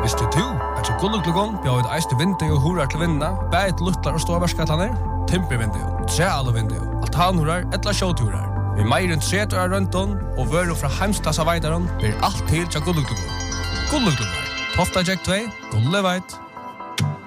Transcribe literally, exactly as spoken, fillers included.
Visste du at så gulluglugon bjør et eiste vindu og hurar til vinna, bæg et luttlar og ståverskatlaner, timpervindu, trealuvindu, altanhurar, etla sjåturar. Vi meir enn tretur av røntun og vøru fra heimstassa veidaron blir alt til tja gulluglugon. Gulluglugon, Tofta Jack två, Gulleveit.